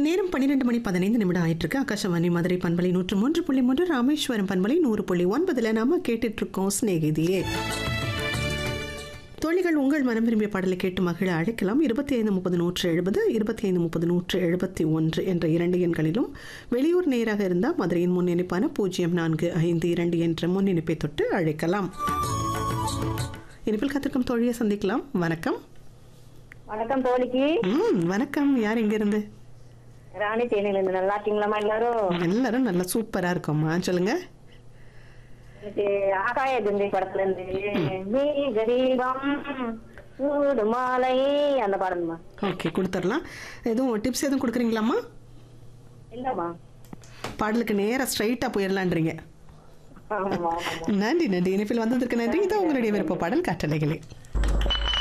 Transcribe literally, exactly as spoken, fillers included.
நேரம் பன்னிரண்டு மணி பதினைந்து நிமிடம் ஆயிட்டு இருக்கு. ஆகாஷவாணி மதுரை பண்பலை நூற்று மூன்று புள்ளி மூன்று, ராமேஸ்வரம் பண்பலை நூறு புள்ளி ஒன்பதுல நாம கேட்டுட்டு இருக்கோம் சிநேகிதியே. தோழிகள், உங்கள் மனம் விரும்பிய பாடலை கேட்டு மகிழ அழைக்கலாம். இருபத்தி ஐந்து முப்பது நூற்று எழுபது இருபத்தி ஐந்து முப்பது நூற்று எழுபத்தி ஒன்று என்ற இரண்டு எண்களிலும், வெளியூர் நேராக இருந்தால் மதுரையின் முன்னிணைப்பான பூஜ்ஜியம் நான்கு ஐந்து இரண்டு என்ற முன்னிணைப்பை தொட்டு அழைக்கலாம். இனிப்பில் காத்திருக்கும் தோழியை சந்திக்கலாம். வணக்கம். வணக்கம் தோழிக்கு. ம் வணக்கம். யார் எங்க இருந்து? ராணி தேனில இருந்து. நல்லா இருக்கீங்களாமா எல்லாரும்? எல்லாரும் நல்லா சூப்பரா இருக்கோம்மா. சொல்லுங்க. எனக்கு ஆகாய கங்கை படத்துல இருந்து மேகதீபம் சூடு மாலை அந்த பாடல்மா. ஓகே, கொடுத்துடலாம். எதுவும் டிப்ஸ் எதுவும் கொடுக்குறீங்களாம்மா? இல்லம்மா, பாடலுக்கு நேராக ஸ்ட்ரைட்டாக போயிடலான்றீங்க. ஆமா. நன்றி நன்றி. இனிப்பில் வந்ததற்கு நன்றி. இதான் உங்களுடைய விருப்ப பாடல் காற்றலைகளே.